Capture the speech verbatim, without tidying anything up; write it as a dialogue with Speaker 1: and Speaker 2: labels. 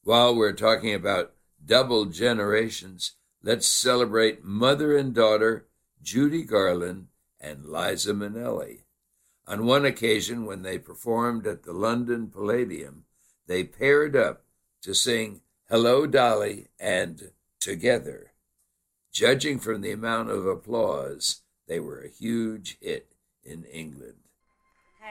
Speaker 1: While we're talking about double generations, let's celebrate mother and daughter Judy Garland and Liza Minnelli. On one occasion, when they performed at the London Palladium, they paired up to sing Hello, Dolly and Together. Judging from the amount of applause, they were a huge hit in England.